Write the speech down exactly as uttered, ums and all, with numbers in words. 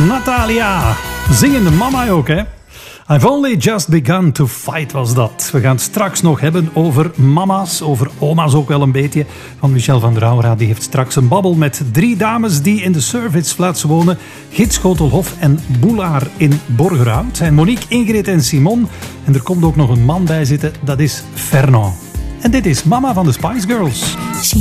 Natalia. Zingende mama ook, hè? I've only just begun to fight was dat. We gaan het straks nog hebben over mama's, over oma's ook wel een beetje. Van Michel van der Aura, die heeft straks een babbel met drie dames die in de serviceflats wonen. Gids Schotelhof en Boelaar in Borgerhout. Het zijn Monique, Ingrid en Simon. En er komt ook nog een man bij zitten, dat is Fernand. En dit is Mama van de Spice Girls.